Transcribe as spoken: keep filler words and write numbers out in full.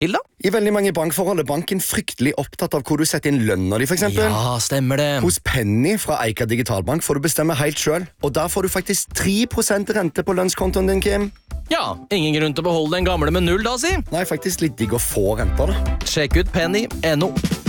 Hilda? I veldig mange bankforhold er banken fryktelig opptatt av hvor du setter inn lønna di, for eksempel. Ja, stemmer det. Hos Penny fra Eika Digitalbank får du bestemme helt selv, og der får du faktisk tre prosent rente på lønnskontoen din, Kim. Ja, ingen grunn til å beholde den gamle med null da, si. Nei, faktisk litt digg å få renter, da. Sjekk ut penny punktum no.